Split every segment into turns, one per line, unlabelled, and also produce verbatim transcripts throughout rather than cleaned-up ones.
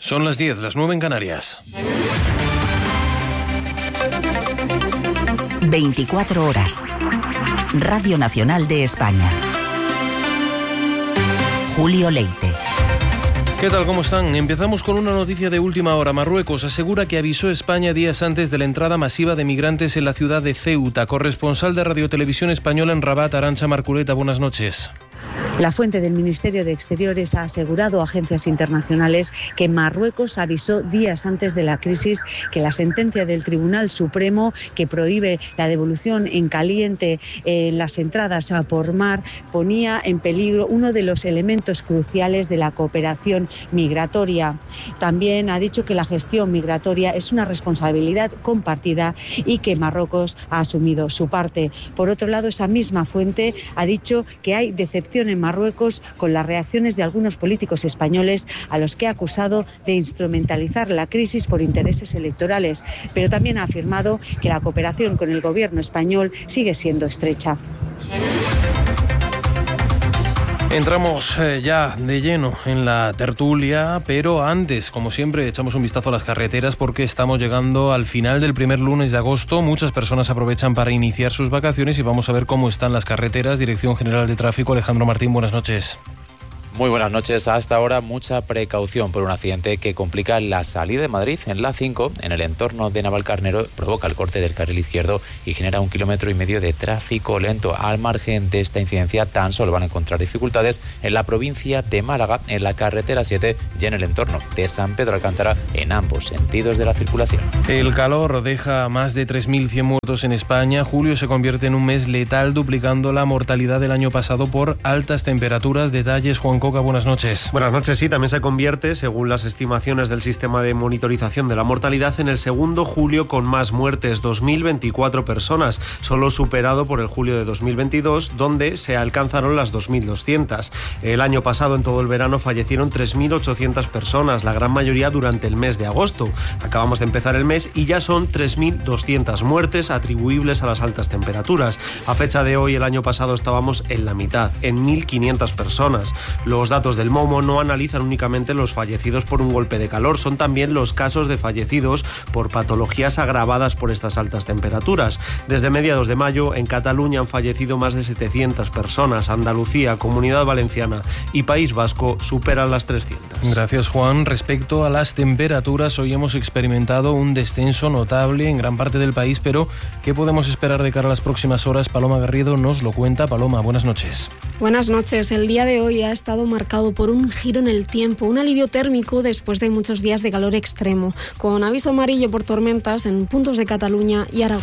Son las diez, las nueve en Canarias.
veinticuatro horas. Radio Nacional de España. Julio Leite.
¿Qué tal? ¿Cómo están? Empezamos con una noticia de última hora. Marruecos asegura que avisó a España días antes de la entrada masiva de migrantes en la ciudad de Ceuta. Corresponsal de Radio Televisión Española en Rabat, Arantxa Marculeta, buenas noches.
La fuente del Ministerio de Exteriores ha asegurado a agencias internacionales que Marruecos avisó días antes de la crisis que la sentencia del Tribunal Supremo que prohíbe la devolución en caliente en las entradas por mar ponía en peligro uno de los elementos cruciales de la cooperación migratoria. También ha dicho que la gestión migratoria es una responsabilidad compartida y que Marruecos ha asumido su parte. Por otro lado, esa misma fuente ha dicho que hay decepción en Marruecos con las reacciones de algunos políticos españoles a los que ha acusado de instrumentalizar la crisis por intereses electorales, pero también ha afirmado que la cooperación con el gobierno español sigue siendo estrecha.
Entramos eh, ya de lleno en la tertulia, pero antes, como siempre, echamos un vistazo a las carreteras porque estamos llegando al final del primer lunes de agosto. Muchas personas aprovechan para iniciar sus vacaciones y vamos a ver cómo están las carreteras. Dirección General de Tráfico, Alejandro Martín, buenas noches.
Muy buenas noches. Hasta ahora mucha precaución por un accidente que complica la salida de Madrid en la cinco, en el entorno de Navalcarnero, provoca el corte del carril izquierdo y genera un kilómetro y medio de tráfico lento. Al margen de esta incidencia, tan solo van a encontrar dificultades en la provincia de Málaga, en la carretera siete y en el entorno de San Pedro Alcántara, en ambos sentidos de la circulación.
El calor deja más de tres mil cien muertos en España. Julio se convierte en un mes letal, duplicando la mortalidad del año pasado por altas temperaturas. Detalles, Juan Coca, buenas noches.
Buenas noches, sí, también se convierte, según las estimaciones del sistema de monitorización de la mortalidad, en el segundo julio con más muertes, dos mil veinticuatro personas, solo superado por el julio de dos mil veintidós, donde se alcanzaron las dos mil doscientas. El año pasado, en todo el verano, fallecieron tres mil ochocientas personas, la gran mayoría durante el mes de agosto. Acabamos de empezar el mes y ya son tres mil doscientas muertes atribuibles a las altas temperaturas. A fecha de hoy, el año pasado estábamos en la mitad, en mil quinientas personas. Los datos del Momo no analizan únicamente los fallecidos por un golpe de calor, son también los casos de fallecidos por patologías agravadas por estas altas temperaturas. Desde mediados de mayo, en Cataluña han fallecido más de setecientas personas. Andalucía, Comunidad Valenciana y País Vasco superan las trescientas.
Gracias, Juan. Respecto a las temperaturas, hoy hemos experimentado un descenso notable en gran parte del país, pero ¿qué podemos esperar de cara a las próximas horas? Paloma Garrido nos lo cuenta. Paloma, buenas noches.
Buenas noches. El día de hoy ha estado marcado por un giro en el tiempo, un alivio térmico después de muchos días de calor extremo, con aviso amarillo por tormentas en puntos de Cataluña y Aragón.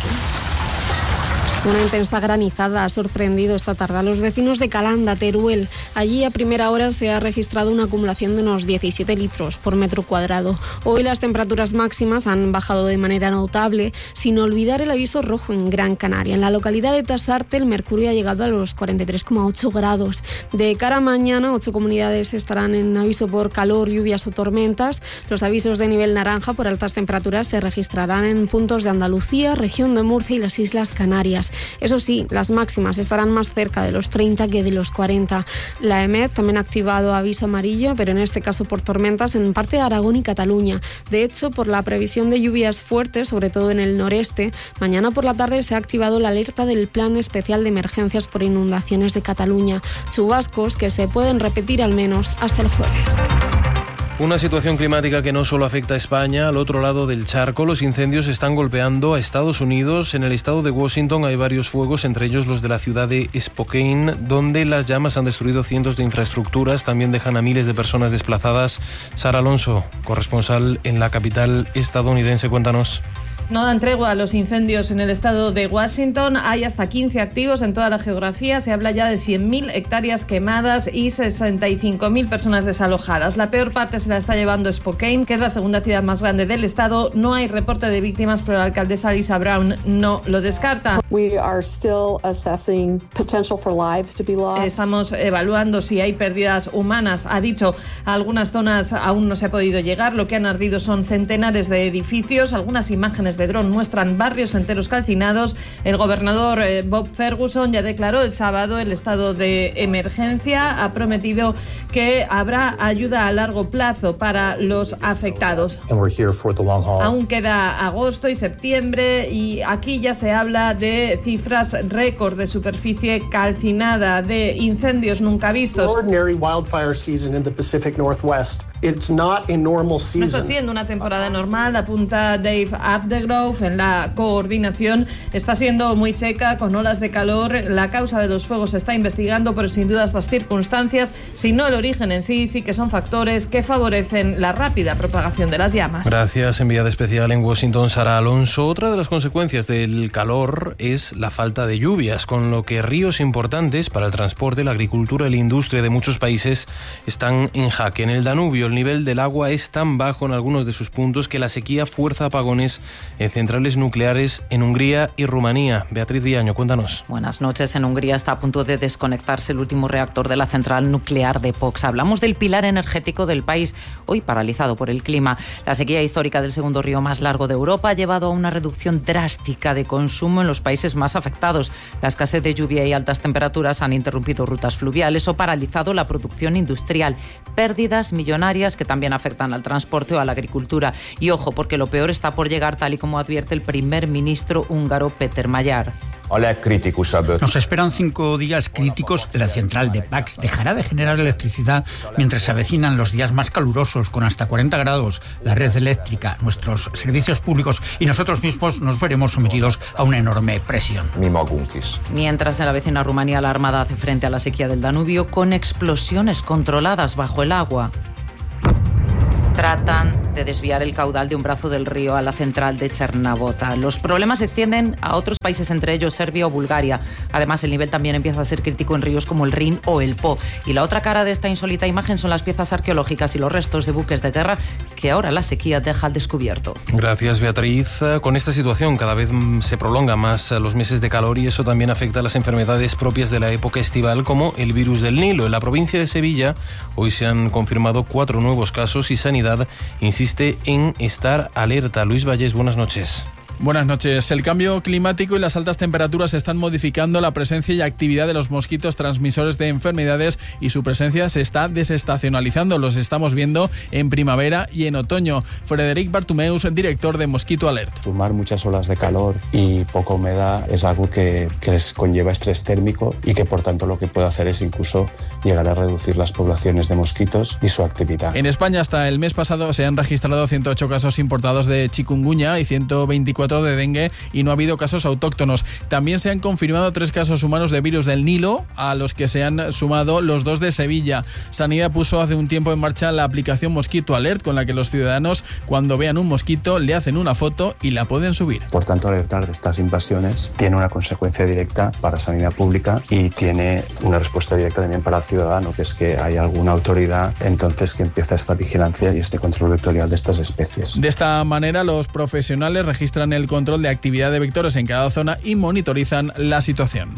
Una intensa granizada ha sorprendido esta tarde a los vecinos de Calanda, Teruel. Allí a primera hora se ha registrado una acumulación de unos diecisiete litros por metro cuadrado. Hoy las temperaturas máximas han bajado de manera notable, sin olvidar el aviso rojo en Gran Canaria. En la localidad de Tasarte el mercurio ha llegado a los cuarenta y tres coma ocho grados. De cara a mañana, ocho comunidades estarán en aviso por calor, lluvias o tormentas. Los avisos de nivel naranja por altas temperaturas se registrarán en puntos de Andalucía, región de Murcia y las Islas Canarias. Eso sí, las máximas estarán más cerca de los treinta que de los cuarenta. La E M E D también ha activado aviso amarillo, pero en este caso por tormentas en parte de Aragón y Cataluña. De hecho, por la previsión de lluvias fuertes, sobre todo en el noreste, mañana por la tarde se ha activado la alerta del Plan Especial de Emergencias por Inundaciones de Cataluña. Chubascos que se pueden repetir al menos hasta el jueves.
Una situación climática que no solo afecta a España. Al otro lado del charco, los incendios están golpeando a Estados Unidos. En el estado de Washington hay varios fuegos, entre ellos los de la ciudad de Spokane, donde las llamas han destruido cientos de infraestructuras, también dejan a miles de personas desplazadas. Sara Alonso, corresponsal en la capital estadounidense, cuéntanos.
No dan tregua a los incendios en el estado de Washington. Hay hasta quince activos en toda la geografía. Se habla ya de cien mil hectáreas quemadas y sesenta y cinco mil personas desalojadas. La peor parte se la está llevando Spokane, que es la segunda ciudad más grande del estado. No hay reporte de víctimas, pero la alcaldesa Lisa Brown no lo descarta.
We are still assessing potential for lives to be lost.
Estamos evaluando si hay pérdidas humanas. Ha dicho, a algunas zonas aún no se ha podido llegar. Lo que han ardido son centenares de edificios. Algunas imágenes de dron muestran barrios enteros calcinados. El gobernador eh, Bob Ferguson ya declaró el sábado el estado de emergencia. Ha prometido que habrá ayuda a largo plazo para los afectados. Aún queda agosto y septiembre y aquí ya se habla de cifras récord de superficie calcinada, de incendios nunca vistos. No está siendo una temporada normal, apunta Dave Abdegrove en la coordinación. Está siendo muy seca, con olas de calor. La causa de los fuegos se está investigando, pero sin duda estas circunstancias, si no el origen en sí, sí que son factores que favorecen la rápida propagación de las llamas.
Gracias, enviada especial en Washington, Sara Alonso. Otra de las consecuencias del calor es la falta de lluvias, con lo que ríos importantes para el transporte, la agricultura y la industria de muchos países están en jaque. En el Danubio, el nivel del agua es tan bajo en algunos de sus puntos que la sequía fuerza apagones en centrales nucleares en Hungría y Rumanía. Beatriz Villaño, cuéntanos.
Buenas noches. En Hungría está a punto de desconectarse el último reactor de la central nuclear de Paux. Hablamos del pilar energético del país, hoy paralizado por el clima. La sequía histórica del segundo río más largo de Europa ha llevado a una reducción drástica de consumo en los países más afectados. La escasez de lluvia y altas temperaturas han interrumpido rutas fluviales o paralizado la producción industrial. Pérdidas millonarias que también afectan al transporte o a la agricultura. Y ojo, porque lo peor está por llegar, tal y como advierte el primer ministro húngaro Péter Magyar.
Nos esperan cinco días críticos. La central de Paux dejará de generar electricidad mientras se avecinan los días más calurosos, con hasta cuarenta grados. La red eléctrica, nuestros servicios públicos y nosotros mismos nos veremos sometidos a una enorme presión.
Mientras en la vecina Rumanía la Armada hace frente a la sequía del Danubio con explosiones controladas bajo el agua. Tratan de desviar el caudal de un brazo del río a la central de Chernavota. Los problemas se extienden a otros países, entre ellos Serbia o Bulgaria. Además, el nivel también empieza a ser crítico en ríos como el Rin o el Po. Y la otra cara de esta insólita imagen son las piezas arqueológicas y los restos de buques de guerra que ahora la sequía deja al descubierto.
Gracias, Beatriz. Con esta situación cada vez se prolongan más los meses de calor y eso también afecta a las enfermedades propias de la época estival, como el virus del Nilo. En la provincia de Sevilla hoy se han confirmado cuatro nuevos casos y Sanidad insiste en estar alerta. Luis Vallés, buenas noches.
Buenas noches. El cambio climático y las altas temperaturas están modificando la presencia y actividad de los mosquitos transmisores de enfermedades y su presencia se está desestacionalizando. Los estamos viendo en primavera y en otoño. Frederic Bartumeus, director de Mosquito Alert.
Sumar muchas olas de calor y poca humedad es algo que, que les conlleva estrés térmico y que por tanto lo que puede hacer es incluso llegar a reducir las poblaciones de mosquitos y su actividad.
En España hasta el mes pasado se han registrado ciento ocho casos importados de chikungunya y ciento veinticuatro de dengue y no ha habido casos autóctonos. También se han confirmado tres casos humanos de virus del Nilo, a los que se han sumado los dos de Sevilla. Sanidad puso hace un tiempo en marcha la aplicación Mosquito Alert, con la que los ciudadanos, cuando vean un mosquito, le hacen una foto y la pueden subir.
Por tanto, alertar de estas invasiones tiene una consecuencia directa para sanidad pública y tiene una respuesta directa también para el ciudadano, que es que hay alguna autoridad entonces que empieza esta vigilancia y este control vectorial de estas especies.
De esta manera, los profesionales registran el control de actividad de vectores en cada zona y monitorizan la situación.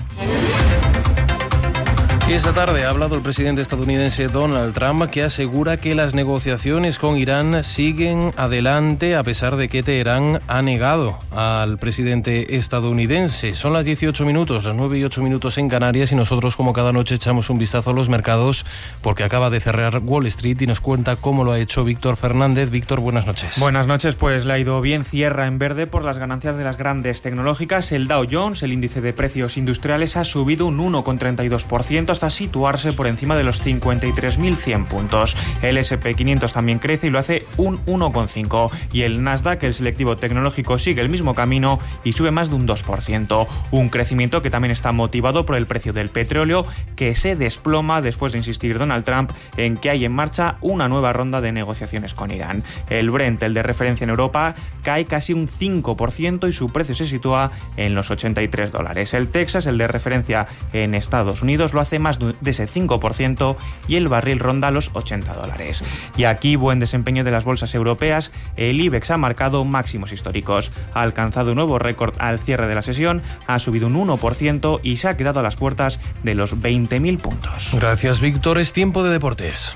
Esta tarde ha hablado el presidente estadounidense Donald Trump, que asegura que las negociaciones con Irán siguen adelante a pesar de que Teherán ha negado al presidente estadounidense. Son las dieciocho minutos, las nueve y ocho minutos en Canarias y nosotros como cada noche echamos un vistazo a los mercados porque acaba de cerrar Wall Street y nos cuenta cómo lo ha hecho Víctor Fernández. Víctor, buenas noches.
Buenas noches, pues le ha ido bien, cierra en verde por las ganancias de las grandes tecnológicas. El Dow Jones, el índice de precios industriales, ha subido un uno coma treinta y dos por ciento hasta situarse por encima de los cincuenta y tres mil cien puntos. El ese and pe quinientos también crece y lo hace un uno coma cinco. Y el Nasdaq, el selectivo tecnológico, sigue el mismo camino y sube más de un dos por ciento. Un crecimiento que también está motivado por el precio del petróleo, que se desploma después de insistir Donald Trump en que hay en marcha una nueva ronda de negociaciones con Irán. El Brent, el de referencia en Europa, cae casi un cinco por ciento y su precio se sitúa en los ochenta y tres dólares. El Texas, el de referencia en Estados Unidos, lo hace más más de ese cinco por ciento y el barril ronda los ochenta dólares. Y aquí buen desempeño de las bolsas europeas. El IBEX ha marcado máximos históricos. Ha alcanzado un nuevo récord al cierre de la sesión, ha subido un uno por ciento y se ha quedado a las puertas de los veinte mil puntos.
Gracias, Víctor. Es tiempo de deportes.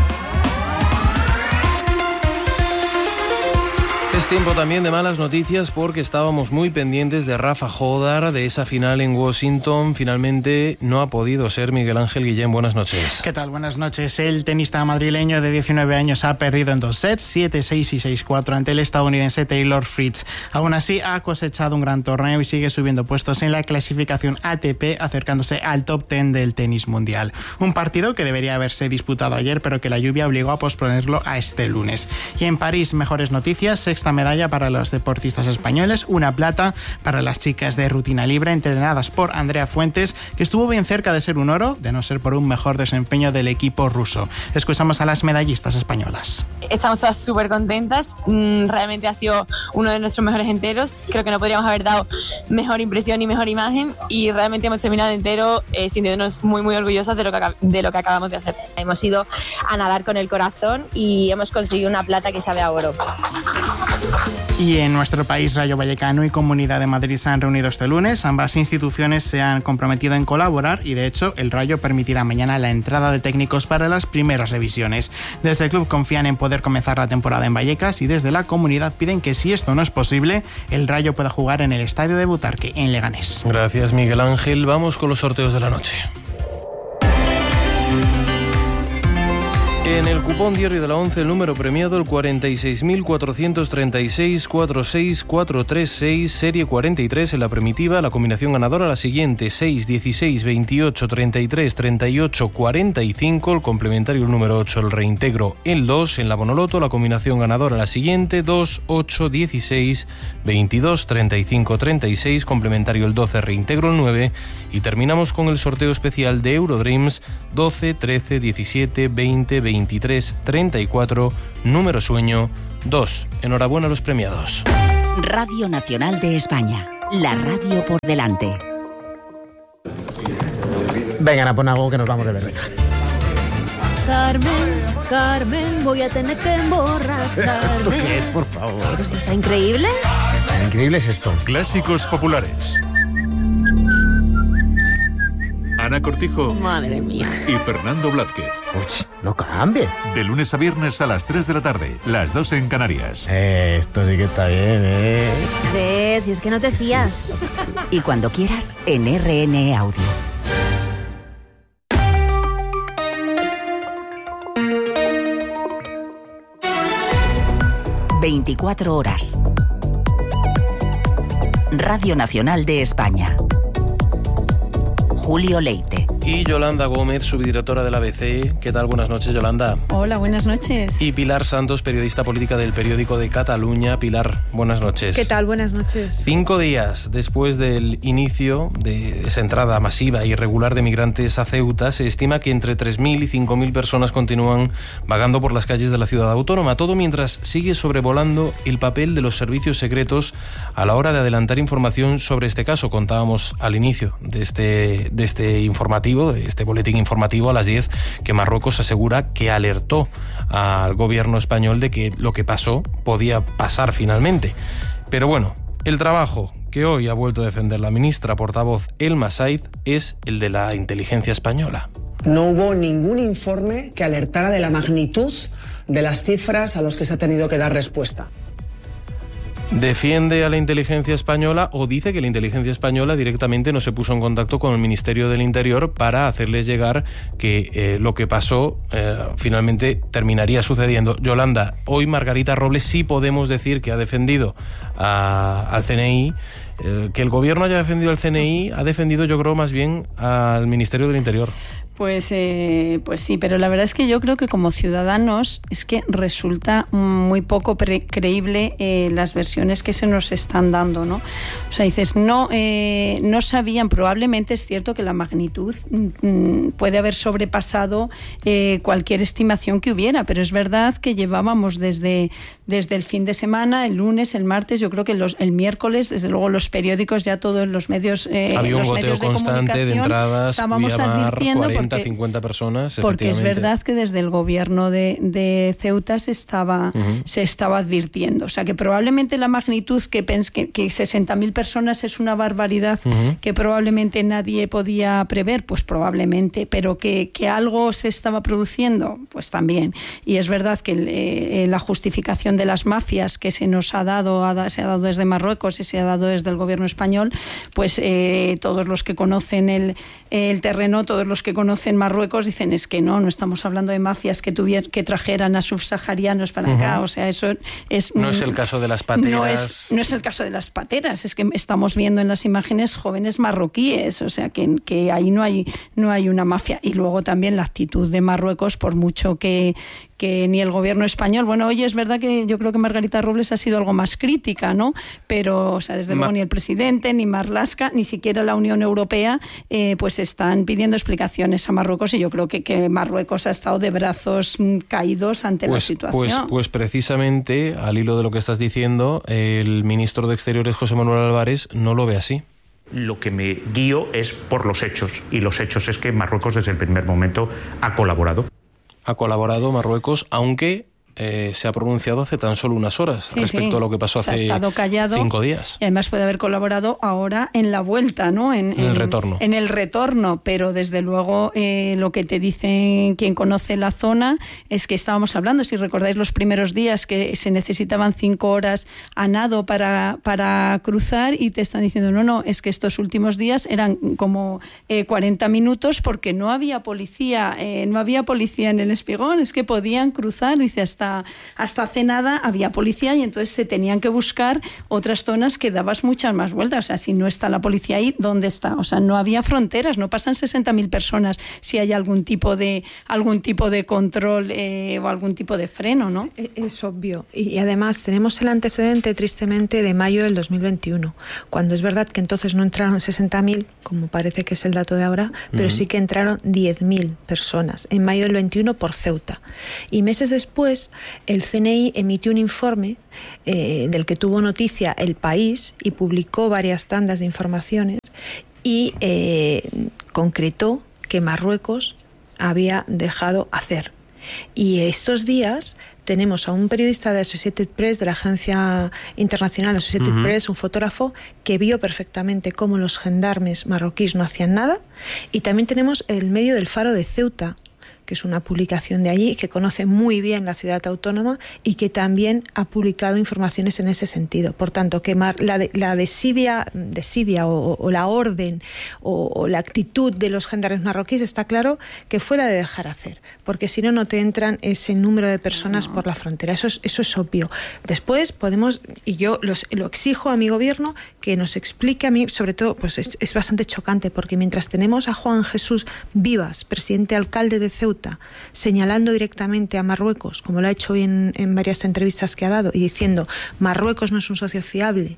Es tiempo también de malas noticias porque estábamos muy pendientes de Rafa Jodar, de esa final en Washington. Finalmente no ha podido ser. Miguel Ángel Guillén, buenas noches.
¿Qué tal? Buenas noches. El tenista madrileño de diecinueve años ha perdido en dos sets, siete seis y seis cuatro, ante el estadounidense Taylor Fritz. Aún así, ha cosechado un gran torneo y sigue subiendo puestos en la clasificación A T P, acercándose al top diez del tenis mundial. Un partido que debería haberse disputado ayer, pero que la lluvia obligó a posponerlo a este lunes. Y en París, mejores noticias, sexta medalla para los deportistas españoles, una plata para las chicas de rutina libre entrenadas por Andrea Fuentes, que estuvo bien cerca de ser un oro, de no ser por un mejor desempeño del equipo ruso. Escuchamos a las medallistas españolas.
Estamos todas súper contentas, realmente ha sido uno de nuestros mejores enteros, creo que no podríamos haber dado mejor impresión y mejor imagen y realmente hemos terminado el entero eh, sintiéndonos muy muy orgullosas de lo, que, de lo que acabamos de hacer.
Hemos ido a nadar con el corazón y hemos conseguido una plata que sabe a oro.
Y en nuestro país, Rayo Vallecano y Comunidad de Madrid se han reunido este lunes. Ambas instituciones se han comprometido en colaborar y, de hecho, el Rayo permitirá mañana la entrada de técnicos para las primeras revisiones. Desde el club confían en poder comenzar la temporada en Vallecas y desde la comunidad piden que, si esto no es posible, el Rayo pueda jugar en el estadio de Butarque, en Leganés.
Gracias, Miguel Ángel. Vamos con los sorteos de la noche. En el cupón diario de la once, el número premiado, el cuarenta y seis mil cuatrocientos treinta y seis, cuarenta y seis cuatrocientos treinta y seis, serie cuarenta y tres. En la primitiva, la combinación ganadora la siguiente: seis, dieciséis, veintiocho, treinta y tres, treinta y ocho, cuarenta y cinco. El complementario, el número ocho, el reintegro, el dos. En la bonoloto, la combinación ganadora la siguiente: dos, ocho, dieciséis, veintidós, treinta y cinco, treinta y seis. Complementario, el doce, reintegro, el nueve. Y terminamos con el sorteo especial de Eurodreams: doce, trece, diecisiete, veinte, veintitrés, treinta y cuatro, número sueño dos. Enhorabuena a los premiados.
Radio Nacional de España, la radio por delante.
Venga, Ana, pon algo que nos vamos de ver. Venga.
Carmen, Carmen, voy a tener que emborracharme.
¿Qué es, por favor?
Pero si está increíble.
Increíble es esto.
Clásicos populares. Ana Cortijo.
Madre mía.
Y Fernando Blázquez.
Uch, no cambie.
De lunes a viernes a las tres de la tarde, las dos en Canarias.
Eh, esto sí que está bien, ¿eh?
¿Ves? Si es que no te fías.
Y cuando quieras, en R N E Audio. veinticuatro horas. Radio Nacional de España. Julio Leite.
Y Yolanda Gómez, subdirectora del A B C. ¿Qué tal? Buenas noches, Yolanda.
Hola, buenas noches.
Y Pilar Santos, periodista política del periódico de Cataluña. Pilar, buenas noches.
¿Qué tal? Buenas noches.
Cinco días después del inicio de esa entrada masiva e irregular de migrantes a Ceuta, se estima que entre tres mil y cinco mil personas continúan vagando por las calles de la ciudad autónoma. Todo mientras sigue sobrevolando el papel de los servicios secretos a la hora de adelantar información sobre este caso. Contábamos al inicio de este, de este informativo, de este boletín informativo a las diez, que Marruecos asegura que alertó al gobierno español de que lo que pasó podía pasar finalmente. Pero bueno, el trabajo que hoy ha vuelto a defender la ministra portavoz Elma Said es el de la inteligencia española.
No hubo ningún informe que alertara de la magnitud de las cifras a los que se ha tenido que dar respuesta.
Defiende a la inteligencia española, o dice que la inteligencia española directamente no se puso en contacto con el Ministerio del Interior para hacerles llegar que eh, lo que pasó eh, finalmente terminaría sucediendo. Yolanda, hoy Margarita Robles sí podemos decir que ha defendido a, al C N I. Eh, que el gobierno haya defendido al C N I ha defendido, yo creo, más bien al Ministerio del Interior.
Pues, eh, pues sí, pero la verdad es que yo creo que como ciudadanos es que resulta muy poco pre- creíble eh, las versiones que se nos están dando, ¿no? O sea, dices, no, eh, no sabían, probablemente es cierto que la magnitud mm, puede haber sobrepasado eh, cualquier estimación que hubiera, pero es verdad que llevábamos desde, desde el fin de semana, el lunes, el martes, yo creo que los, el miércoles, desde luego los periódicos, ya todos los medios, eh,
había un
los
goteo
medios de
constante
comunicación,
de entradas,
estábamos advirtiendo
cuarenta,
porque,
cincuenta personas,
porque es verdad que desde el gobierno de, de Ceuta se estaba, uh-huh. se estaba advirtiendo. O sea, que probablemente la magnitud que, pens- que, que sesenta mil personas es una barbaridad uh-huh. que probablemente nadie podía prever, pues probablemente, pero que, que algo se estaba produciendo, pues también. Y es verdad que eh, la justificación de las mafias que se nos ha dado, ha, se ha dado desde Marruecos y se ha dado desde el gobierno español, pues eh, todos los que conocen el, el terreno, todos los que conocen Marruecos dicen es que no, no estamos hablando de mafias que tuvier, que trajeran a subsaharianos para uh-huh. acá, o sea, eso es...
No es el caso de las pateras.
No es, no es el caso de las pateras, es que estamos viendo en las imágenes jóvenes marroquíes, o sea, que, que ahí no hay, no hay una mafia. Y luego también la actitud de Marruecos, por mucho que, que ni el gobierno español, bueno, oye, es verdad que yo creo que Margarita Robles ha sido algo más crítica, ¿no? Pero, o sea, desde luego Ma- ni el presidente, ni Marlaska, ni siquiera la Unión Europea, eh, pues están pidiendo explicaciones a Marruecos, y yo creo que, que Marruecos ha estado de brazos caídos ante
pues,
la situación.
Pues, pues precisamente, al hilo de lo que estás diciendo, el ministro de Exteriores, José Manuel Álvarez, no lo ve así.
Lo que me guío es por los hechos, y los hechos es que Marruecos desde el primer momento ha colaborado.
Ha colaborado Marruecos, aunque eh, se ha pronunciado hace tan solo unas horas
sí,
respecto
sí.
a lo que pasó
Se
hace
ha estado callado,
cinco días.
Y además puede haber colaborado ahora en la vuelta, ¿no? En,
en, en el retorno.
En el retorno, pero desde luego eh, lo que te dicen quien conoce la zona es que estábamos hablando, si recordáis los primeros días, que se necesitaban cinco horas a nado para, para cruzar, y te están diciendo, no, no, es que estos últimos días eran como eh, cuarenta minutos porque no había policía, eh, no había policía en el Espigón, es que podían cruzar, dice, hasta hasta hace nada había policía y entonces se tenían que buscar otras zonas que dabas muchas más vueltas. O sea, si no está la policía ahí, ¿dónde está? O sea, no había fronteras, no pasan sesenta mil personas si hay algún tipo de algún tipo de control eh, o algún tipo de freno, ¿no?
Es obvio. Y además tenemos el antecedente, tristemente, de mayo del dos mil veintiuno, cuando es verdad que entonces no entraron sesenta mil, como parece que es el dato de ahora, pero uh-huh. sí que entraron diez mil personas en mayo del veintiuno por Ceuta. Y meses después, el C N I emitió un informe eh, del que tuvo noticia El País y publicó varias tandas de informaciones y eh, concretó que Marruecos había dejado hacer. Y estos días tenemos a un periodista de Associated Press, de la agencia internacional Associated uh-huh. Press, un fotógrafo, que vio perfectamente cómo los gendarmes marroquíes no hacían nada. Y también tenemos el medio del Faro de Ceuta, que es una publicación de allí, que conoce muy bien la ciudad autónoma y que también ha publicado informaciones en ese sentido. Por tanto, que la, de, la desidia, desidia o, o la orden o, o la actitud de los gendarmes marroquíes está claro que fue la de dejar hacer, porque si no, no te entran ese número de personas no. por la frontera. Eso es, eso es obvio. Después podemos, y yo los, lo exijo a mi gobierno, que nos explique a mí, sobre todo, pues es, es bastante chocante, porque mientras tenemos a Juan Jesús Vivas, presidente alcalde de Ceuta, señalando directamente a Marruecos, como lo ha hecho hoy en, en varias entrevistas que ha dado, y diciendo Marruecos no es un socio fiable,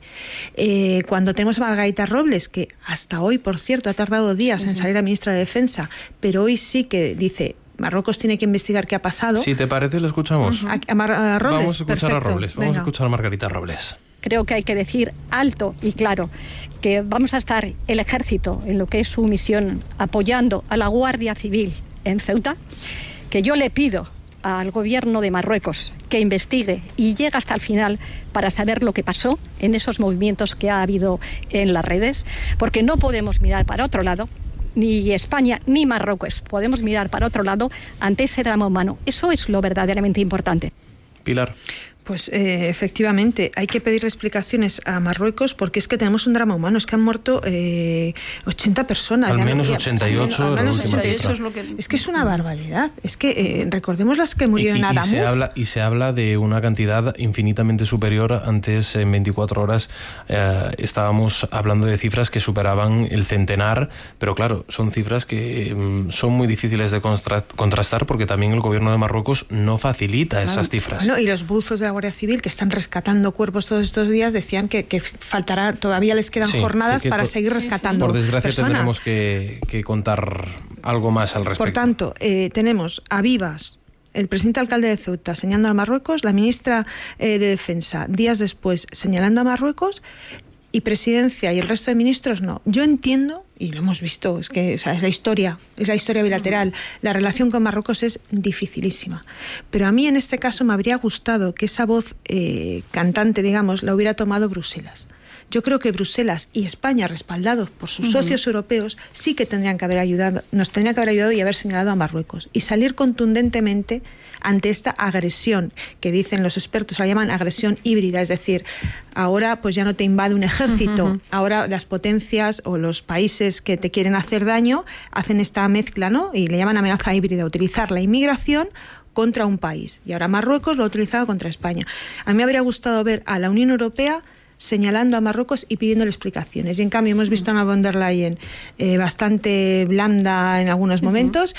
eh, cuando tenemos a Margarita Robles, que hasta hoy, por cierto, ha tardado días uh-huh. en salir a ministra de Defensa, pero hoy sí que dice Marruecos tiene que investigar qué ha pasado.
Si te parece, lo escuchamos.
Uh-huh. A, a, Mar- a Robles.
Vamos a escuchar
Perfecto.
a Robles, vamos
Venga.
a escuchar a Margarita Robles.
Creo que hay que decir alto y claro que vamos a estar el ejército en lo que es su misión apoyando a la Guardia Civil en Ceuta, que yo le pido al gobierno de Marruecos que investigue y llegue hasta el final para saber lo que pasó en esos movimientos que ha habido en las redes, porque no podemos mirar para otro lado, ni España ni Marruecos podemos mirar para otro lado ante ese drama humano. Eso es lo verdaderamente importante.
Pilar.
Pues eh, efectivamente, hay que pedirle explicaciones a Marruecos porque es que tenemos un drama humano, es que han muerto eh, ochenta personas.
Al
ya
menos
no,
ochenta y ocho.
Al menos
ochenta y ocho
es, lo que... es que es una barbaridad. Es que eh, recordemos las que murieron en Adamuz.
Y se, habla, y se habla de una cantidad infinitamente superior. Antes, en veinticuatro horas, eh, estábamos hablando de cifras que superaban el centenar, pero claro, son cifras que mm, son muy difíciles de contra- contrastar porque también el gobierno de Marruecos no facilita claro. esas cifras.
Bueno, y los buzos de la Guardia Civil que están rescatando cuerpos todos estos días decían que, que faltará, todavía les quedan sí, jornadas que, que para por, seguir rescatando
Por desgracia
personas.
Tendremos que, que contar algo más al respecto.
Por tanto, eh, tenemos a vivas el presidente alcalde de Ceuta señalando a Marruecos, la ministra eh, de Defensa días después señalando a Marruecos y Presidencia y el resto de ministros no. Yo entiendo, y lo hemos visto, es que o sea, es la historia, es la historia bilateral, la relación con Marruecos es dificilísima. Pero a mí en este caso me habría gustado que esa voz eh, cantante, digamos, la hubiera tomado Bruselas. Yo creo que Bruselas y España, respaldados por sus uh-huh. socios europeos, sí que tendrían que haber ayudado, nos tendrían que haber ayudado y haber señalado a Marruecos y salir contundentemente ante esta agresión que dicen los expertos, la llaman agresión híbrida, es decir, ahora pues ya no te invade un ejército, uh-huh. ahora las potencias o los países que te quieren hacer daño hacen esta mezcla, ¿no? Y le llaman amenaza híbrida, utilizar la inmigración contra un país. Y ahora Marruecos lo ha utilizado contra España. A mí me habría gustado ver a la Unión Europea señalando a Marruecos y pidiéndole explicaciones. Y en cambio hemos visto a una von der Leyen eh, bastante blanda en algunos uh-huh. momentos.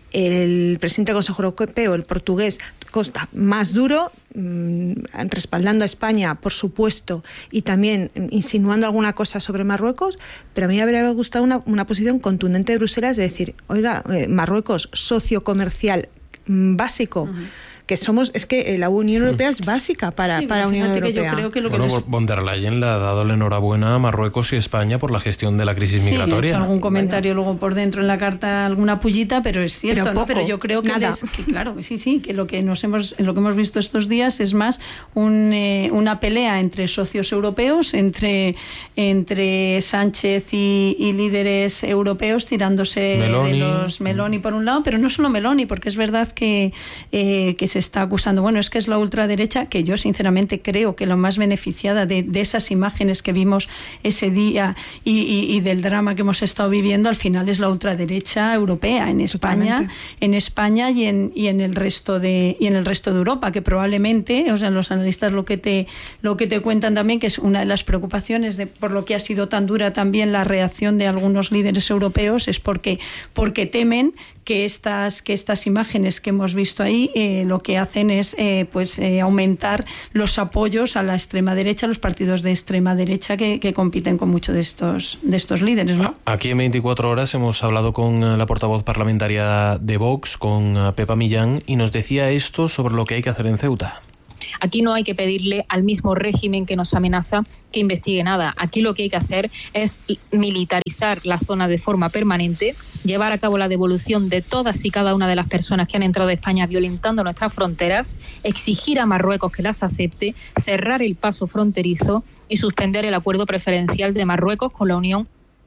El presidente del Consejo Europeo, el portugués, Costa, más duro, mmm, respaldando a España, por supuesto, y también insinuando alguna cosa sobre Marruecos, pero a mí me habría gustado una, una posición contundente de Bruselas de decir, oiga, eh, Marruecos, socio comercial mmm, básico, uh-huh. que somos, es que la Unión Europea es básica para, sí, para la Unión Europea.
Que yo creo que lo
bueno,
que nos...
von der Leyen le ha dado la enhorabuena a Marruecos y España por la gestión de la crisis
sí,
migratoria.
Sí, he hecho algún comentario bueno. luego por dentro en la carta, alguna pullita, pero es cierto,
pero,
¿no?
poco,
pero yo creo que,
nada.
Les, que claro, sí, sí, que lo que nos hemos, lo que hemos visto estos días es más un, eh, una pelea entre socios europeos, entre, entre Sánchez y, y líderes europeos tirándose
Meloni.
de los Meloni por un lado, pero no solo Meloni, porque es verdad que, eh, que se está acusando, bueno, es que es la ultraderecha, que yo sinceramente creo que la más beneficiada de, de esas imágenes que vimos ese día y, y, y del drama que hemos estado viviendo, al final es la ultraderecha europea en España, Totalmente. en España y en, y en el resto de y en el resto de Europa, que probablemente, o sea, los analistas lo que te lo que te cuentan también, que es una de las preocupaciones de por lo que ha sido tan dura también la reacción de algunos líderes europeos, es porque porque temen que estas que estas imágenes que hemos visto ahí eh, lo que hacen es eh, pues eh, aumentar los apoyos a la extrema derecha, a los partidos de extrema derecha que, que compiten con muchos de estos de estos líderes, ¿no?
Aquí en veinticuatro horas hemos hablado con la portavoz parlamentaria de Vox, con Pepa Millán, y nos decía esto sobre lo que hay que hacer en Ceuta.
Aquí no hay que pedirle al mismo régimen que nos amenaza que investigue nada. Aquí lo que hay que hacer es militarizar la zona de forma permanente, llevar a cabo la devolución de todas y cada una de las personas que han entrado a España violentando nuestras fronteras, exigir a Marruecos que las acepte, cerrar el paso fronterizo y suspender el acuerdo preferencial de Marruecos con la Unión.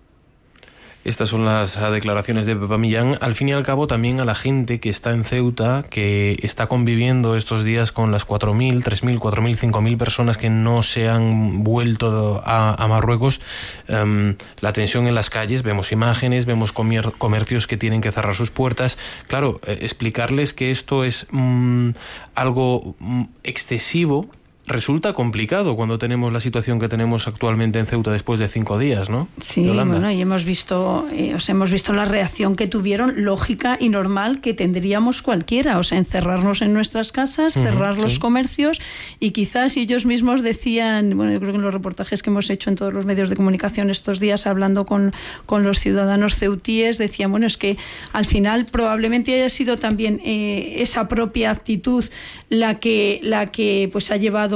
Estas son las declaraciones de Pepa Millán. Al fin y al cabo, también a la gente que está en Ceuta, que está conviviendo estos días con las cuatro mil, tres mil, cuatro mil, cinco mil personas que no se han vuelto a, a Marruecos, um, la tensión en las calles, vemos imágenes, vemos comer, comercios que tienen que cerrar sus puertas. Claro, eh, explicarles que esto es um, algo um, excesivo resulta complicado cuando tenemos la situación que tenemos actualmente en Ceuta después de cinco días, ¿no?
Sí,
Yolanda.
Bueno, y hemos visto, eh, o sea, hemos visto la reacción que tuvieron, lógica y normal que tendríamos cualquiera, o sea, encerrarnos en nuestras casas, cerrar uh-huh, los sí. comercios, y quizás ellos mismos decían, bueno, yo creo que en los reportajes que hemos hecho en todos los medios de comunicación estos días, hablando con, con los ciudadanos ceutíes, decían, bueno, es que al final probablemente haya sido también eh, esa propia actitud la que, la que pues ha llevado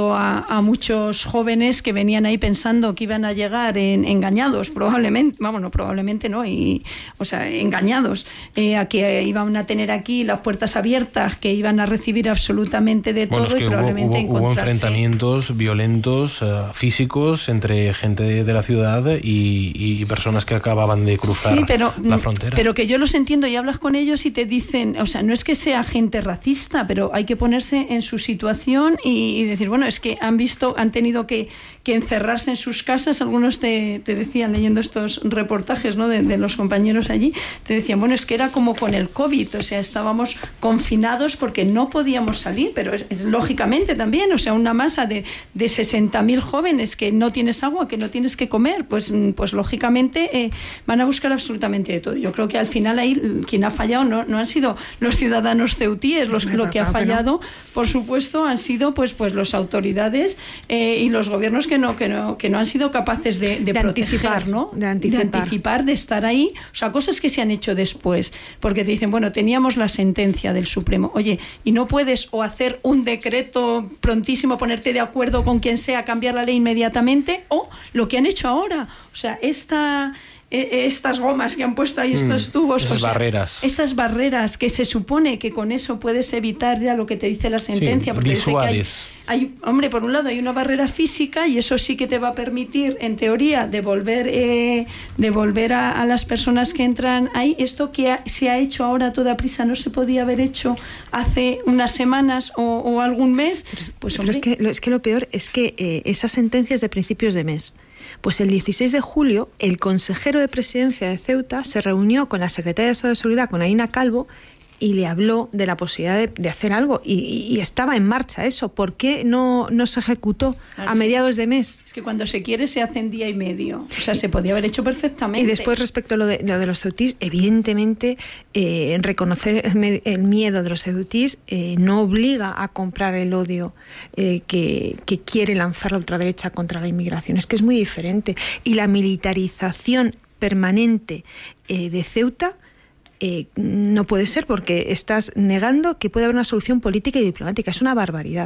llevado a, a muchos jóvenes que venían ahí pensando que iban a llegar en, engañados, probablemente, vamos, no, probablemente no, y, o sea, engañados, eh, a que iban a tener aquí las puertas abiertas, que iban a recibir absolutamente de
bueno,
todo
es que
y probablemente
hubo, hubo, hubo
encontrarse...
enfrentamientos violentos, uh, físicos, entre gente de, de la ciudad y, y personas que acababan de cruzar
sí, pero,
la frontera.
Pero que yo los entiendo y hablas con ellos y te dicen, o sea, no es que sea gente racista, pero hay que ponerse en su situación y, y decir, bueno, es que han visto, han tenido que, que encerrarse en sus casas. Algunos te, te decían, leyendo estos reportajes, ¿no?, de, de los compañeros allí, te decían, bueno, es que era como con el COVID, o sea, estábamos confinados porque no podíamos salir, pero es, es lógicamente también, o sea, una masa de, de sesenta mil jóvenes que no tienes agua, que no tienes que comer, pues, pues lógicamente eh, van a buscar absolutamente de todo. Yo creo que al final ahí quien ha fallado no, no han sido los ciudadanos ceutíes, los, lo que ha fallado, por supuesto, han sido pues, pues las autoridades eh, y los gobiernos que no, que no, que no han sido capaces de, de, de proteger,
anticipar,
¿no?
De anticipar.
de anticipar, de estar ahí, o sea, cosas que se han hecho después, porque te dicen, bueno, teníamos la sentencia del Supremo, oye, y no puedes o hacer un decreto prontísimo, ponerte de acuerdo con quien sea, cambiar la ley inmediatamente, o lo que han hecho ahora, o sea, esta... estas gomas que han puesto ahí, estos mm, tubos,
esas
o sea,
barreras.
Estas barreras que se supone que con eso puedes evitar ya lo que te dice la sentencia,
sí,
porque dice que hay, hay, hombre, por un lado hay una barrera física y eso sí que te va a permitir, en teoría, devolver, eh, devolver a, a las personas que entran ahí. Esto que ha, se ha hecho ahora a toda prisa no se podía haber hecho hace unas semanas o, o algún mes. Pues,
hombre. Pero es que, lo, es que lo peor es que eh, esa sentencia es de principios de mes. Pues el dieciséis de julio, el consejero de presidencia de Ceuta se reunió con la secretaria de Estado de Seguridad, con Aina Calvo, y le habló de la posibilidad de, de hacer algo. Y, y, y estaba en marcha eso. ¿Por qué no, no se ejecutó claro, a mediados de mes?
Es que cuando se quiere se hace en día y medio. O sea, se podía haber hecho perfectamente.
Y después, respecto a lo de, lo de los ceutís, evidentemente, eh, reconocer el, el miedo de los ceutís eh, no obliga a comprar el odio eh, que, que quiere lanzar la ultraderecha contra la inmigración. Es que es muy diferente. Y la militarización permanente eh, de Ceuta Eh, no puede ser, porque estás negando que puede haber una solución política y diplomática. Es una barbaridad.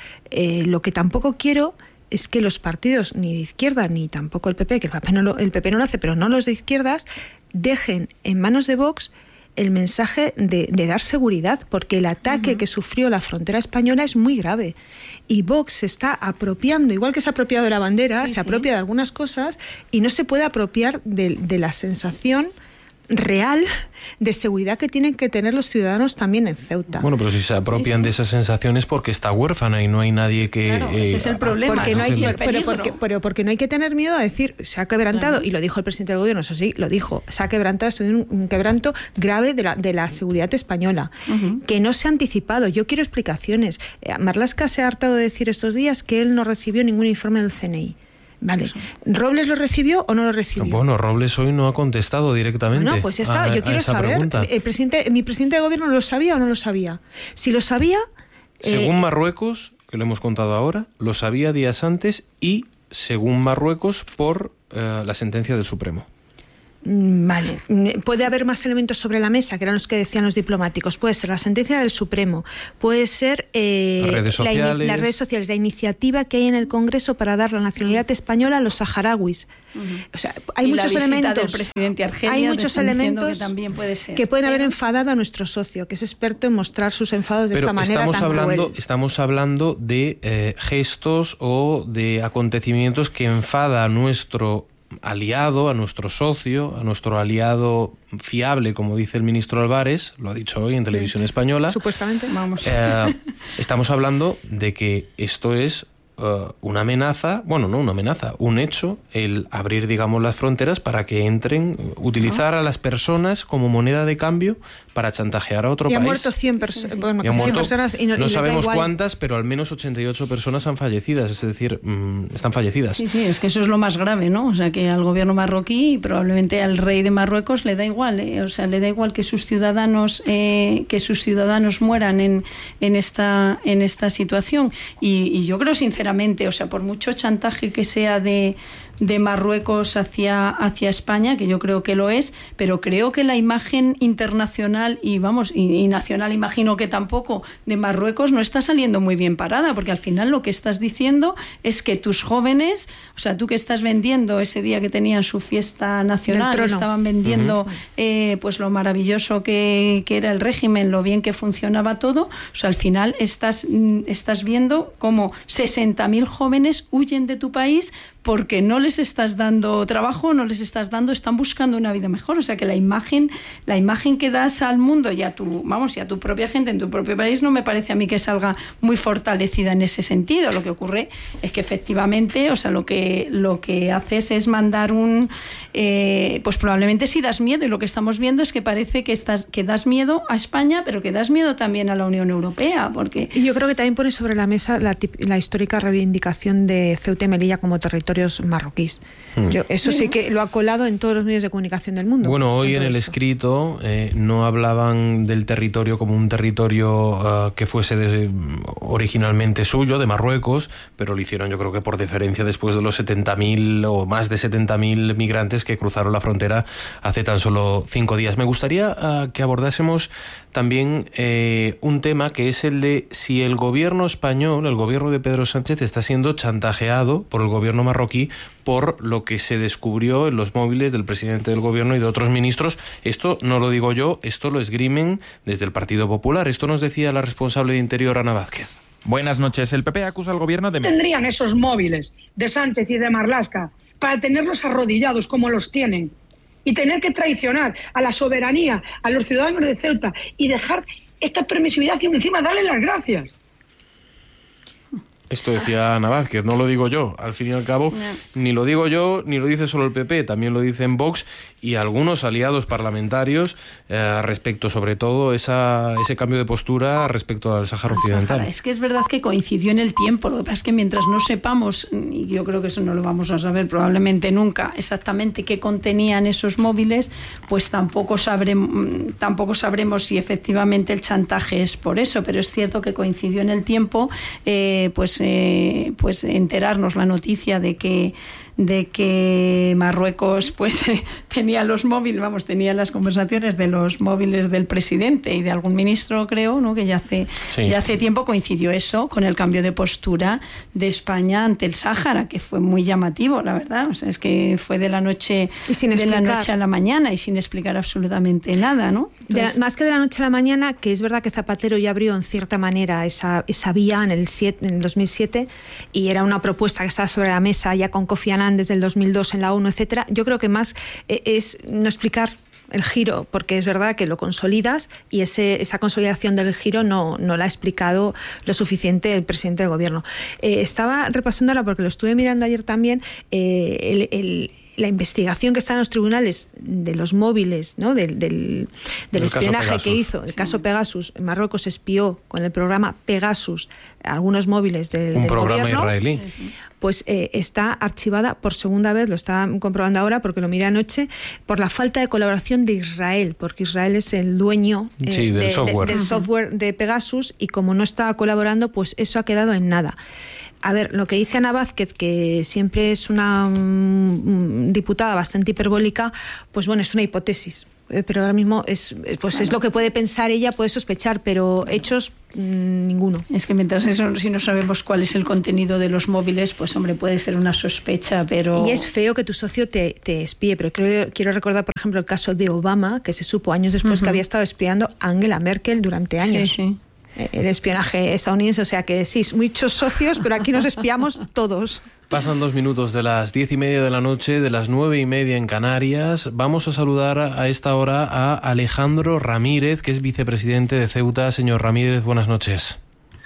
Eh, lo que tampoco quiero es que los partidos, ni de izquierda ni tampoco el P P, que el P P no lo, el P P no lo hace, pero no los de izquierdas, dejen en manos de Vox el mensaje de, de dar seguridad, porque el ataque uh-huh. que sufrió la frontera española es muy grave. Y Vox se está apropiando, igual que se ha apropiado de la bandera, sí, se apropia sí. de algunas cosas y no se puede apropiar de, de la sensación real de seguridad que tienen que tener los ciudadanos también en Ceuta.
Bueno, pero si se apropian sí, sí. de esas sensaciones porque está huérfana y no hay nadie que...
Claro, eh, ese es el problema.
Porque
¿no?
no hay,
sí,
pero, porque, pero porque no hay que tener miedo a decir, se ha quebrantado, claro. y lo dijo el presidente del gobierno, eso sí, lo dijo, se ha quebrantado, esto es un, un quebranto grave de la, de la seguridad española, uh-huh. que no se ha anticipado. Yo quiero explicaciones. Marlaska se ha hartado de decir estos días que él no recibió ningún informe del C N I. Vale. ¿Robles lo recibió o no lo recibió?
Bueno, Robles hoy no ha contestado directamente.
No, pues ya está.
A,
Yo quiero saber, el presidente, ¿mi presidente de gobierno lo sabía o no lo sabía? Si lo sabía...
Según
eh...
Marruecos, que lo hemos contado ahora, lo sabía días antes y, según Marruecos, por eh, la sentencia del Supremo.
Vale, puede haber más elementos sobre la mesa, que eran los que decían los diplomáticos. Puede ser la sentencia del Supremo, puede ser eh,
las, redes sociales.
La, las redes sociales, la iniciativa que hay en el Congreso para dar la nacionalidad española a los saharauis. Uh-huh. O sea, hay
y
muchos
la
elementos.
Del presidente Argelia,
hay muchos elementos
que, también puede ser.
que pueden
Pero...
haber enfadado a nuestro socio, que es experto en mostrar sus enfados de
Pero
esta manera
estamos
tan
hablando,
cruel.
Estamos hablando de eh, gestos o de acontecimientos que enfada a nuestro aliado, a nuestro socio, a nuestro aliado fiable, como dice el ministro Álvarez, lo ha dicho hoy en Televisión sí. Española.
Supuestamente.
Vamos.
Eh, estamos hablando de que esto es uh, una amenaza, bueno, no una amenaza, un hecho, el abrir, digamos, las fronteras para que entren, utilizar ah. a las personas como moneda de cambio para chantajear a otro
y
país.
Ha muerto cien, perso- sí, sí. Bueno,
y han muerto,
cien personas y no,
no
y
sabemos cuántas, pero al menos ochenta y ocho personas han fallecidas, es decir, mmm, están fallecidas.
Sí, sí, es que eso es lo más grave, ¿no? O sea, que al gobierno marroquí y probablemente al rey de Marruecos le da igual, ¿eh? O sea, le da igual que sus ciudadanos eh, que sus ciudadanos mueran en, en esta en esta situación. Y, y yo creo sinceramente, o sea, por mucho chantaje que sea de de Marruecos hacia, hacia España, que yo creo que lo es, pero creo que la imagen internacional internacional y vamos, y, y nacional imagino que tampoco, de Marruecos no está saliendo muy bien parada, porque al final lo que estás diciendo es que tus jóvenes, o sea, tú que estás vendiendo ese día que tenían su fiesta nacional, estaban vendiendo uh-huh. eh, pues lo maravilloso que, que era el régimen, lo bien que funcionaba todo, o sea, al final estás, estás viendo cómo sesenta mil jóvenes huyen de tu país porque no les estás dando trabajo, no les estás dando, están buscando una vida mejor. O sea que la imagen, la imagen que das al mundo y a tu, vamos, y a tu propia gente en tu propio país no me parece a mí que salga muy fortalecida en ese sentido. Lo que ocurre es que efectivamente, o sea, lo que lo que haces es mandar un, eh, pues probablemente sí das miedo, y lo que estamos viendo es que parece que estás, que das miedo a España, pero que das miedo también a la Unión Europea, porque
y yo creo que también pone sobre la mesa la, la histórica reivindicación de Ceuta y Melilla como territorio marroquíes. Hmm. Yo, eso sí que lo ha colado en todos los medios de comunicación del mundo.
Bueno, hoy en el esto. escrito eh, no hablaban del territorio como un territorio uh, que fuese de, originalmente suyo, de Marruecos, pero lo hicieron yo creo que por deferencia después de los setenta mil o más de setenta mil migrantes que cruzaron la frontera hace tan solo cinco días. Me gustaría uh, que abordásemos también eh, un tema que es el de si el gobierno español, el gobierno de Pedro Sánchez, está siendo chantajeado por el gobierno marroquí por lo que se descubrió en los móviles del presidente del gobierno y de otros ministros. Esto no lo digo yo, esto lo esgrimen desde el Partido Popular. Esto nos decía la responsable de Interior, Ana Vázquez.
Buenas noches. El P P acusa al gobierno de...
Tendrían esos móviles de Sánchez y de Marlaska para tenerlos arrodillados como los tienen y tener que traicionar a la soberanía, a los ciudadanos de Ceuta y dejar esta permisividad y encima darle las gracias.
Esto decía Ana Vázquez, no lo digo yo. Al fin y al cabo, no. ni lo digo yo, ni lo dice solo el P P, también lo dicen Vox y algunos aliados parlamentarios eh, respecto, sobre todo, esa, ese cambio de postura respecto al Sáhara Occidental.
Es que es verdad que coincidió en el tiempo. Lo que pasa es que mientras no sepamos, y yo creo que eso no lo vamos a saber probablemente nunca, exactamente qué contenían esos móviles, pues tampoco sabremos, tampoco sabremos si efectivamente el chantaje es por eso. Pero es cierto que coincidió en el tiempo, eh, pues Eh, pues enterarnos la noticia de que de que Marruecos pues eh, tenía los móviles, vamos, tenía las conversaciones de los móviles del presidente y de algún ministro, creo, ¿no? Que ya hace sí. ya hace tiempo coincidió eso con el cambio de postura de España ante el Sáhara, que fue muy llamativo, la verdad. O sea, es que fue de la noche
y sin
de la noche a la mañana y sin explicar absolutamente nada, ¿no?
Entonces, de la, más que de la noche a la mañana, que es verdad que Zapatero ya abrió en cierta manera esa esa vía en el siete, en el dos mil siete, y era una propuesta que estaba sobre la mesa ya con Kofi Annan desde el dos mil dos en la ONU, etcétera. Yo creo que más eh, es no explicar el giro, porque es verdad que lo consolidas y ese, esa consolidación del giro no, no la ha explicado lo suficiente el presidente del gobierno. Eh, estaba repasándola porque lo estuve mirando ayer también, eh, el, el la investigación que está en los tribunales de los móviles, ¿no? del, del, del espionaje que hizo, el sí. caso Pegasus. Marruecos espió con el programa Pegasus algunos móviles del,
Un
del
programa
gobierno.
israelí.
Pues eh, está archivada por segunda vez, lo está comprobando ahora porque lo miré anoche, por la falta de colaboración de Israel, porque Israel es el dueño eh,
sí, del,
de,
software.
De, del software de Pegasus, y como no estaba colaborando, pues eso ha quedado en nada. A ver, lo que dice Ana Vázquez, que siempre es una um, diputada bastante hiperbólica, pues bueno, es una hipótesis. Pero ahora mismo es pues claro. es lo que puede pensar ella, puede sospechar, pero hechos mmm, ninguno.
Es que mientras eso, si no sabemos cuál es el contenido de los móviles, pues hombre, puede ser una sospecha, pero...
Y es feo que tu socio te, te espíe, pero creo, quiero recordar, por ejemplo, el caso de Obama, que se supo años después uh-huh. que había estado espiando a Angela Merkel durante años.
Sí, sí.
El espionaje estadounidense, o sea que sí, muchos socios, pero aquí nos espiamos todos.
Pasan dos minutos de las diez y media de la noche, de las nueve y media en Canarias. Vamos a saludar a esta hora a Alejandro Ramírez, que es vicepresidente de Ceuta. Señor Ramírez, buenas noches.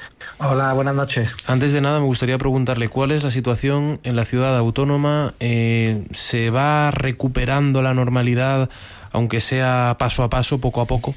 Hola, buenas noches.
Antes de nada, me gustaría preguntarle cuál es la situación en la ciudad autónoma. Eh, ¿Se va recuperando la normalidad, aunque sea paso a paso, poco a poco?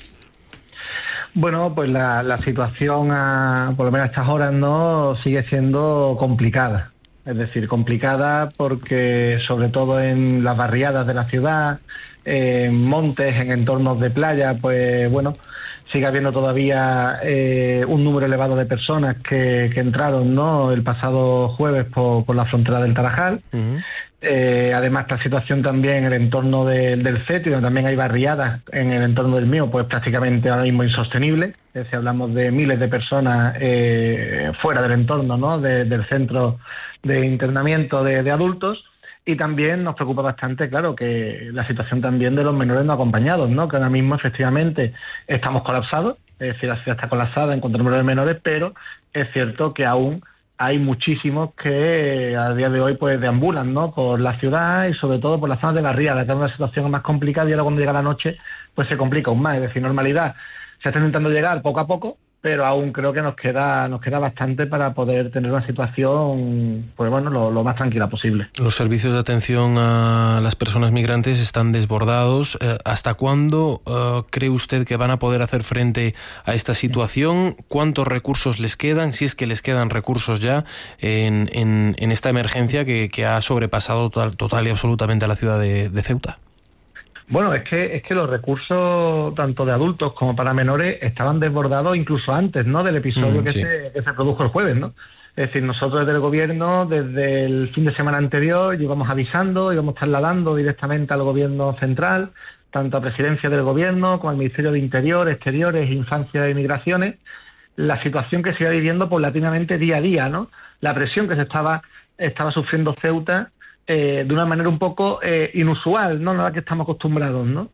Bueno, pues la, la situación, a, por lo menos a estas horas, no sigue siendo complicada. Es decir, complicada porque sobre todo en las barriadas de la ciudad, en montes, en entornos de playa, pues bueno, sigue habiendo todavía eh, un número elevado de personas que, que entraron, ¿no?, el pasado jueves por, por la frontera del Tarajal. Uh-huh. Eh, además, esta situación también en el entorno de, del C E T I, donde también hay barriadas en el entorno del mío, pues prácticamente ahora mismo insostenible. Es decir, hablamos de miles de personas eh, fuera del entorno, ¿no? de, del centro de internamiento de, de adultos. Y también nos preocupa bastante, claro, que la situación también de los menores no acompañados, ¿no? Que ahora mismo efectivamente estamos colapsados, es decir, la ciudad está colapsada en cuanto al número de menores, pero es cierto que aún hay muchísimos que a día de hoy pues deambulan, ¿no? Por la ciudad y sobre todo por las zonas de barriada, que es una situación más complicada, y ahora cuando llega la noche pues se complica aún más. Es decir, normalidad se está intentando llegar poco a poco, pero aún creo que nos queda nos queda bastante para poder tener una situación pues bueno lo, lo más tranquila posible.
Los servicios de atención a las personas migrantes están desbordados. Eh, ¿Hasta cuándo eh, cree usted que van a poder hacer frente a esta situación? ¿Cuántos recursos les quedan, si es que les quedan recursos ya en, en, en esta emergencia que, que ha sobrepasado total, total y absolutamente a la ciudad de, de Ceuta?
Bueno, es que es que los recursos tanto de adultos como para menores estaban desbordados incluso antes, ¿no? Del episodio mm, que, sí. se, que se produjo el jueves, ¿no? Es decir, nosotros desde el gobierno, desde el fin de semana anterior, íbamos avisando, íbamos trasladando directamente al gobierno central, tanto a presidencia del gobierno como al Ministerio de Interior, Exteriores, Infancia e Migraciones, la situación que se iba viviendo paulatinamente día a día, ¿no? La presión que se estaba estaba sufriendo Ceuta Eh, de una manera un poco eh, inusual, ¿no? No a la que estamos acostumbrados, ¿no?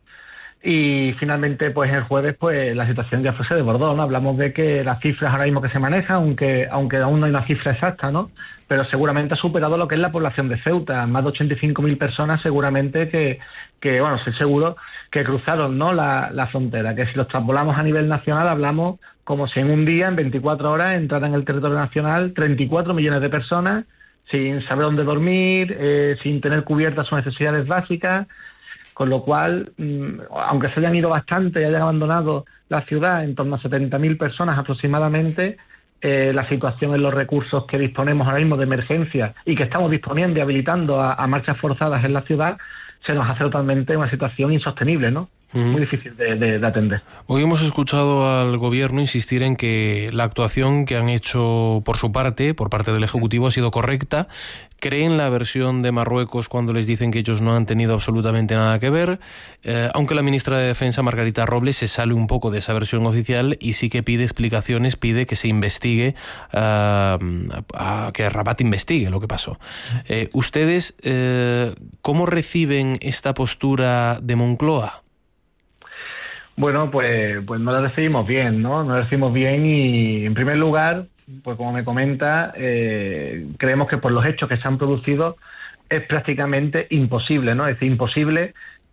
Y finalmente, pues el jueves, pues la situación ya fue, se desbordó, ¿no? Hablamos de que las cifras ahora mismo que se manejan, aunque aunque aún no hay una cifra exacta, ¿no? Pero seguramente ha superado lo que es la población de Ceuta, más de ochenta y cinco mil personas seguramente que, que bueno, estoy seguro que cruzaron, ¿no? La, la frontera, que si lo extrapolamos a nivel nacional, hablamos como si en un día, en veinticuatro horas, entraran en el territorio nacional treinta y cuatro millones de personas, sin saber dónde dormir, eh, sin tener cubiertas sus necesidades básicas, con lo cual, mmm, aunque se hayan ido bastante y hayan abandonado la ciudad, en torno a setenta mil personas aproximadamente, eh, la situación en los recursos que disponemos ahora mismo de emergencia y que estamos disponiendo y habilitando a, a marchas forzadas en la ciudad, se nos hace totalmente una situación insostenible, ¿no? Uh-huh. Muy difícil de, de, de atender.
Hoy hemos escuchado al gobierno insistir en que la actuación que han hecho por su parte, por parte del Ejecutivo, ha sido correcta. ¿Creen la versión de Marruecos cuando les dicen que ellos no han tenido absolutamente nada que ver? Eh, aunque la ministra de Defensa, Margarita Robles, se sale un poco de esa versión oficial y sí que pide explicaciones, pide que se investigue, uh, uh, que Rabat investigue lo que pasó. Eh, ¿Ustedes eh, cómo reciben esta postura de Moncloa?
Bueno, pues, pues no la recibimos bien, ¿no? No la recibimos bien y, en primer lugar, pues como me comenta, eh, creemos que por los hechos que se han producido es prácticamente imposible, ¿no? Es decir, imposible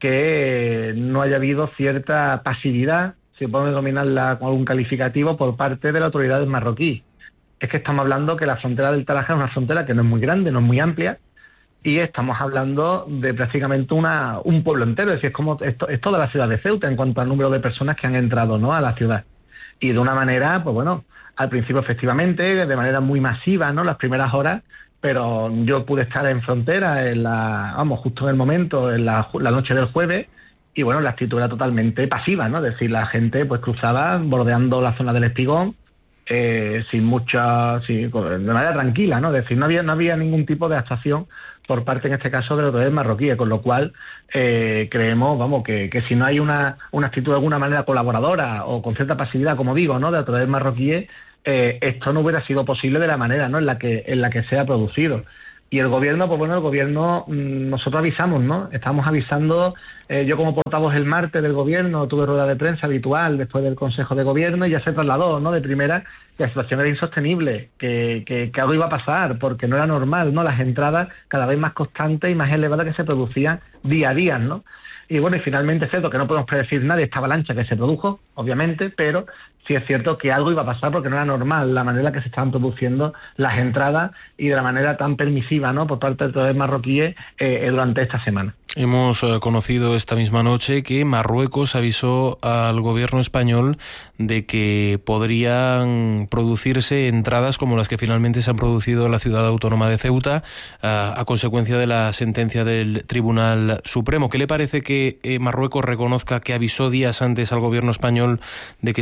que no haya habido cierta pasividad, si podemos denominarla con algún calificativo, por parte de la autoridad marroquí. Es que estamos hablando que la frontera del Tarajal es una frontera que no es muy grande, no es muy amplia, y estamos hablando de prácticamente una un pueblo entero, es decir, es como esto, es toda la ciudad de Ceuta en cuanto al número de personas que han entrado, ¿no?, a la ciudad. Y de una manera, pues bueno, al principio efectivamente, de manera muy masiva, ¿no?, las primeras horas, pero yo pude estar en frontera, en la, vamos, justo en el momento, en la, la noche del jueves, y bueno, la actitud era totalmente pasiva, ¿no? Es decir, la gente pues cruzaba bordeando la zona del Espigón, eh, sin mucha, sí, de manera tranquila, ¿no? Es decir, no había, no había ningún tipo de actuación por parte, en este caso, de la autoridad marroquí, con lo cual eh, creemos, vamos, que, que si no hay una, una actitud de alguna manera colaboradora o con cierta pasividad, como digo, ¿no?, de la autoridad marroquí, eh, esto no hubiera sido posible de la manera, ¿no?, en la que en la que se ha producido. Y el gobierno, pues bueno, el gobierno, nosotros avisamos, ¿no? Estamos avisando, eh, yo como portavoz el martes del gobierno, tuve rueda de prensa habitual después del Consejo de Gobierno y ya se trasladó, ¿no?, de primera, que la situación era insostenible, que, que, que algo iba a pasar, porque no era normal, ¿no?, las entradas cada vez más constantes y más elevadas que se producían día a día, ¿no? Y bueno, y finalmente es cierto que no podemos predecir nada de esta avalancha que se produjo, obviamente, pero sí es cierto que algo iba a pasar porque no era normal la manera en la que se estaban produciendo las entradas y de la manera tan permisiva, ¿no?, por parte de los marroquíes eh, durante esta semana.
Hemos eh, conocido esta misma noche que Marruecos avisó al gobierno español de que podrían producirse entradas como las que finalmente se han producido en la ciudad autónoma de Ceuta eh, a consecuencia de la sentencia del Tribunal Supremo. ¿Qué le parece que eh, Marruecos reconozca que avisó días antes al gobierno español de que se podría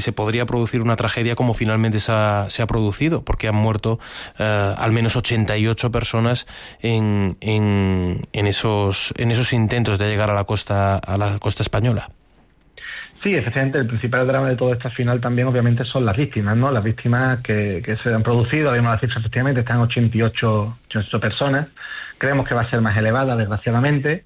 producir una tragedia como finalmente se ha, se ha producido, porque han muerto eh, al menos ochenta y ocho personas en, en, en, esos, en esos intentos de llegar a la costa, a la costa española.
Sí, efectivamente, el principal drama de todo esto al final también obviamente son las víctimas, ¿no? Las víctimas que, que se han producido, vimos las cifras, efectivamente están ochenta y ocho personas, creemos que va a ser más elevada, desgraciadamente.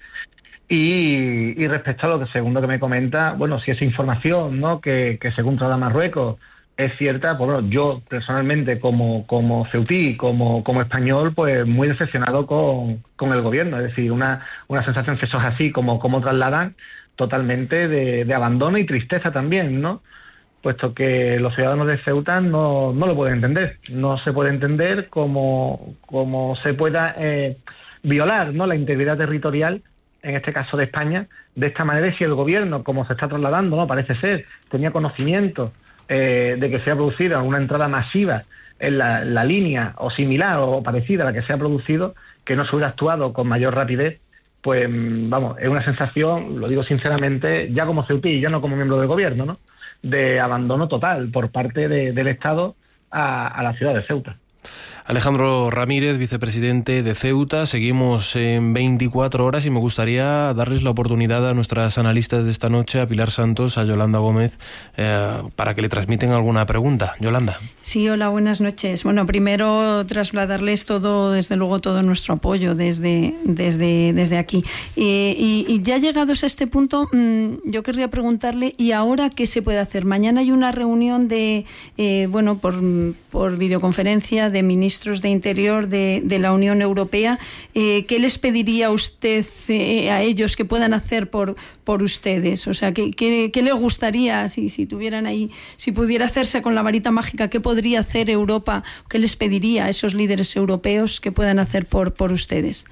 Y, y respecto a lo que segundo que me comenta, bueno, si esa información, ¿no?, que, que según traslada Marruecos es cierta, pues bueno, yo personalmente como, como ceutí, como, como español, pues muy decepcionado con, con el gobierno, es decir, una, una sensación que eso es así, como, como trasladan, totalmente de, de abandono y tristeza también, ¿no? Puesto que los ciudadanos de Ceuta no, no lo pueden entender. No se puede entender cómo, cómo se pueda eh, violar, ¿no?, la integridad territorial, en este caso de España, de esta manera, y si el gobierno, como se está trasladando, ¿no?, parece ser, tenía conocimiento eh, de que se ha producido una entrada masiva en la, la línea o similar o parecida a la que se ha producido, que no se hubiera actuado con mayor rapidez, pues vamos, es una sensación, lo digo sinceramente, ya como ceutí, ya no como miembro del gobierno, ¿no?, de abandono total por parte de, del Estado a, a la ciudad de Ceuta.
Alejandro Ramírez, vicepresidente de Ceuta. Seguimos en veinticuatro horas y me gustaría darles la oportunidad a nuestras analistas de esta noche, a Pilar Santos, a Yolanda Gómez, eh, para que le transmiten alguna pregunta. Yolanda.
Sí, hola, buenas noches. Bueno, primero trasladarles todo, desde luego, todo nuestro apoyo desde, desde, desde aquí. Eh, y, y ya llegados a este punto, mmm, yo querría preguntarle, ¿y ahora qué se puede hacer? Mañana hay una reunión de, eh, bueno, por, por videoconferencia de ministros de Interior de, de la Unión Europea. Eh, ¿Qué les pediría usted eh, a ellos que puedan hacer por, por ustedes? O sea, ¿qué, qué, qué les gustaría si, si tuvieran ahí, si pudiera hacerse con la varita mágica, qué podría hacer Europa? ¿Qué les pediría a esos líderes europeos que puedan hacer por, por ustedes?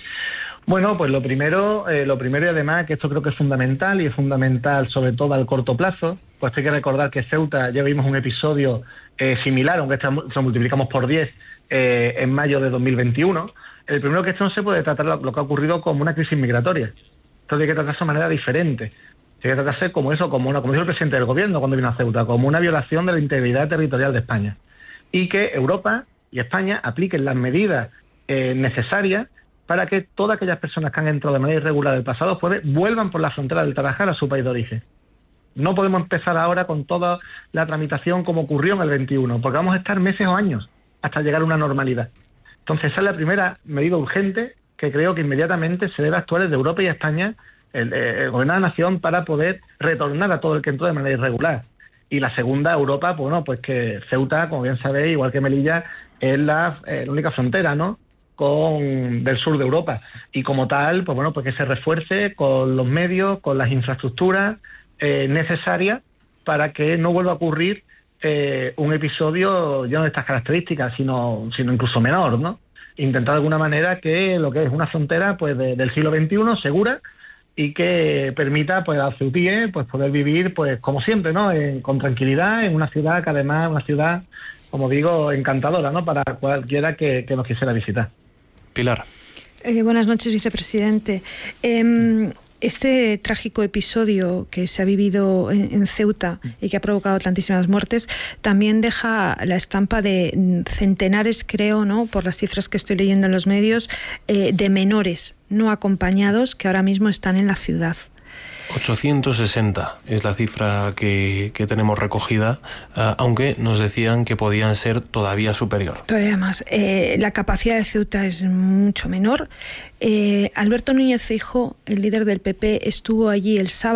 Bueno, pues lo primero, eh, lo primero y además que esto creo que es fundamental, y es fundamental sobre todo al corto plazo, pues hay que recordar que Ceuta, ya vimos un episodio eh, similar, aunque este lo multiplicamos por diez, eh, en mayo de dos mil veintiuno. El primero, que esto no se puede tratar lo, lo que ha ocurrido como una crisis migratoria. Esto tiene que tratarse de manera diferente. Tiene que tratarse como eso, como una, como dijo el presidente del gobierno cuando vino a Ceuta, como una violación de la integridad territorial de España. Y que Europa y España apliquen las medidas eh, necesarias para que todas aquellas personas que han entrado de manera irregular del pasado pues, vuelvan por la frontera del Tarajal a su país de origen. No podemos empezar ahora con toda la tramitación como ocurrió en el veintiuno, porque vamos a estar meses o años hasta llegar a una normalidad. Entonces esa es la primera medida urgente que creo que inmediatamente se debe actuar desde Europa y España, el, el gobierno de la nación, para poder retornar a todo el que entró de manera irregular. Y la segunda, Europa, pues bueno, pues que Ceuta, como bien sabéis, igual que Melilla, es la, eh, la única frontera, ¿no?, con del sur de Europa, y como tal, pues bueno, pues que se refuerce con los medios, con las infraestructuras eh, necesarias para que no vuelva a ocurrir eh, un episodio ya no de estas características, sino sino incluso menor, ¿no? Intentar de alguna manera que lo que es una frontera pues de, del siglo veintiuno segura, y que permita pues a los ceutíes pues poder vivir pues como siempre, ¿no?, en, con tranquilidad en una ciudad que además es una ciudad, como digo, encantadora, ¿no?, para cualquiera que, que nos quisiera visitar.
Pilar.
Eh, buenas noches, vicepresidente. Eh, este trágico episodio que se ha vivido en, en Ceuta y que ha provocado tantísimas muertes también deja la estampa de centenares, creo, ¿no?, por las cifras que estoy leyendo en los medios, eh, de menores no acompañados que ahora mismo están en la ciudad.
ochocientos sesenta es la cifra que, que tenemos recogida, uh, aunque nos decían que podían ser todavía superior.
Todavía más. Eh, la capacidad de Ceuta es mucho menor. Eh, Alberto Núñez Feijóo, el líder del P P, estuvo allí el sábado